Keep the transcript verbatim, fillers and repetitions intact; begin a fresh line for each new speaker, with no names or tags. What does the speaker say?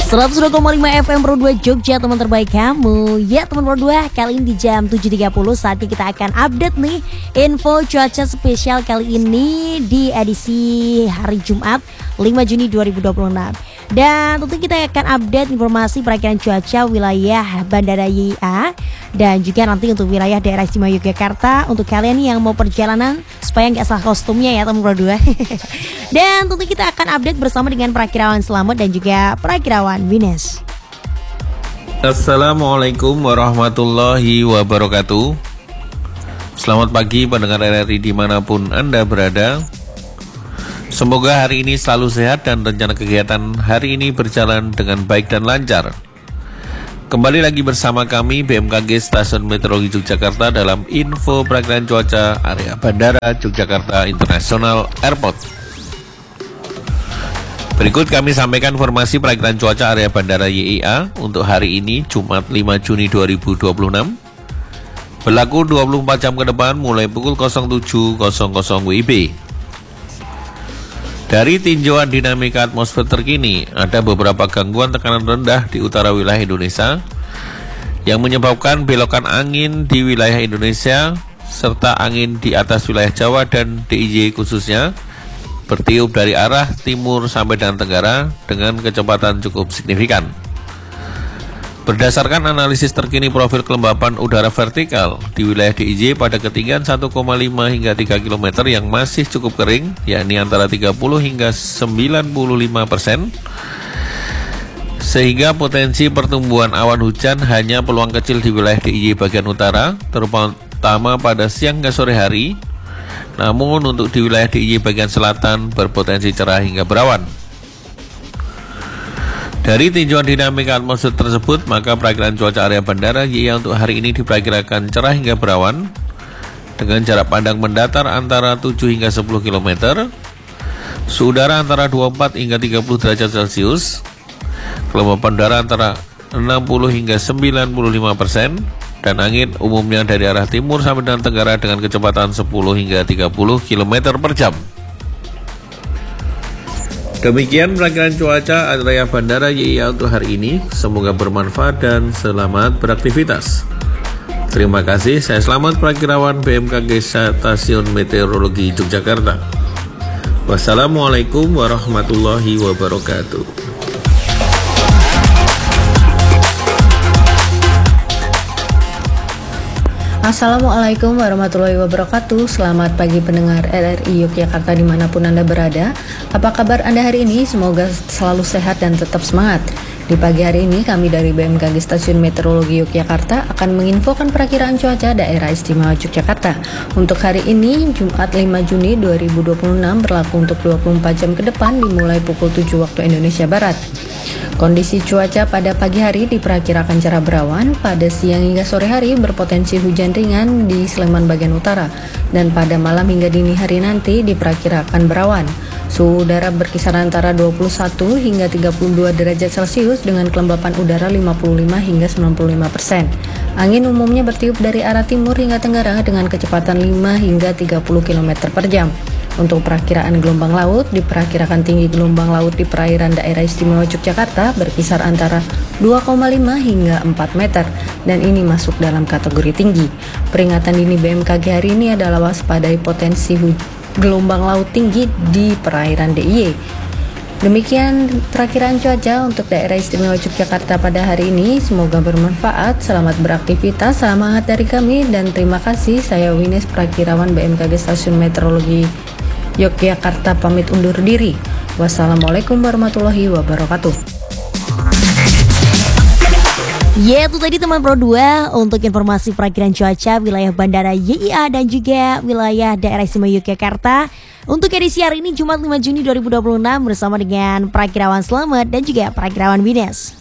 seratus dua koma lima F M Pro dua Jogja, teman terbaik kamu. Ya teman Pro dua, kali ini di jam tujuh tiga puluh saatnya kita akan update nih info cuaca spesial kali ini di edisi hari Jumat lima Juni dua ribu dua puluh enam. Dan tentu kita akan update informasi perakiraan cuaca wilayah Bandara Y I A dan juga nanti untuk wilayah daerah istimewa Yogyakarta untuk kalian nih yang mau perjalanan supaya nggak salah kostumnya ya teman Pro dua. Dan tentu kita akan update bersama dengan Prakirawan Selamat dan juga Prakirawan Wines.
Assalamualaikum warahmatullahi wabarakatuh. Selamat pagi pendengar R R I dimanapun Anda berada. Semoga hari ini selalu sehat dan rencana kegiatan hari ini berjalan dengan baik dan lancar. Kembali lagi bersama kami B M K G Stasiun Meteorologi Yogyakarta dalam info perakiraan cuaca area Bandara Yogyakarta International Airport. Berikut kami sampaikan informasi perakiraan cuaca area Bandara Y I A untuk hari ini Jumat lima Juni dua ribu dua puluh enam. Berlaku dua puluh empat jam ke depan mulai pukul tujuh W I B. Dari tinjauan dinamika atmosfer terkini, ada beberapa gangguan tekanan rendah di utara wilayah Indonesia yang menyebabkan belokan angin di wilayah Indonesia serta angin di atas wilayah Jawa dan D I Y khususnya bertiup dari arah timur sampai dengan tenggara dengan kecepatan cukup signifikan. Berdasarkan analisis terkini profil kelembapan udara vertikal di wilayah D I Y pada ketinggian satu koma lima hingga tiga kilometer yang masih cukup kering, yakni antara tiga puluh hingga sembilan puluh lima persen, sehingga potensi pertumbuhan awan hujan hanya peluang kecil di wilayah D I Y bagian utara, terutama pada siang hingga sore hari. Namun untuk di wilayah D I Y bagian selatan berpotensi cerah hingga berawan. Dari tinjauan dinamika atmosfer tersebut, maka perakiraan cuaca area Bandara Y I A untuk hari ini diperkirakan cerah hingga berawan dengan jarak pandang mendatar antara tujuh hingga sepuluh kilometer, suhu udara antara dua puluh empat hingga tiga puluh derajat Celcius, kelembapan udara antara enam puluh hingga sembilan puluh lima persen, dan angin umumnya dari arah timur sampai dengan tenggara dengan kecepatan sepuluh hingga tiga puluh kilometer per jam. Demikian perakiraan cuaca area Bandara Y I A untuk hari ini. Semoga bermanfaat dan selamat beraktivitas. Terima kasih. Saya Selamat, Prakirawan B M K G Stasiun Meteorologi Yogyakarta. Wassalamualaikum warahmatullahi wabarakatuh.
Assalamualaikum warahmatullahi wabarakatuh. Selamat pagi pendengar R R I Yogyakarta dimanapun Anda berada. Apa kabar Anda hari ini? Semoga selalu sehat dan tetap semangat. Di pagi hari ini kami dari B M K G Stasiun Meteorologi Yogyakarta akan menginfokan perakiraan cuaca daerah istimewa Yogyakarta. Untuk hari ini Jumat lima Juni dua ribu dua puluh enam berlaku untuk dua puluh empat jam ke depan dimulai pukul tujuh waktu Indonesia Barat. Kondisi cuaca pada pagi hari diperkirakan cerah berawan, pada siang hingga sore hari berpotensi hujan ringan di Sleman bagian utara, dan pada malam hingga dini hari nanti diperkirakan berawan. Suhu udara berkisar antara dua puluh satu hingga tiga puluh dua derajat Celcius dengan kelembapan udara lima puluh lima hingga sembilan puluh lima persen. Angin umumnya bertiup dari arah timur hingga tenggara dengan kecepatan lima hingga tiga puluh kilometer per jam. Untuk perakiraan gelombang laut, diperkirakan tinggi gelombang laut di perairan daerah istimewa Yogyakarta berkisar antara dua koma lima hingga empat meter, dan ini masuk dalam kategori tinggi. Peringatan dini B M K G hari ini adalah waspadai potensi gelombang laut tinggi di perairan D I Y. Demikian perakiraan cuaca untuk daerah istimewa Yogyakarta pada hari ini. Semoga bermanfaat, selamat beraktivitas, semangat dari kami, dan terima kasih. Saya Wines, Prakirawan B M K G Stasiun Meteorologi Yogyakarta pamit undur diri. Wassalamualaikum warahmatullahi wabarakatuh.
Ya, itu tadi teman Pro dua untuk informasi perakiraan cuaca wilayah Bandara Y I A dan juga wilayah daerah istimewa Yogyakarta untuk edisi hari ini Jumat lima Juni dua ribu dua puluh enam bersama dengan Prakirawan Selamat dan juga Prakirawan Wines.